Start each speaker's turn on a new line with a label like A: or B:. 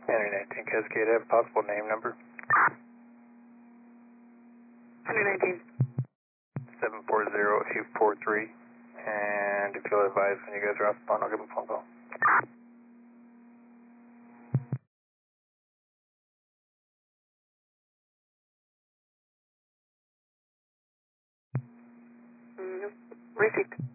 A: Henry 19 Cascade, have a possible name number?
B: Henry 19.
A: 740843. And if you'll advise when you guys are off the phone, I'll give them a phone call.
B: Received.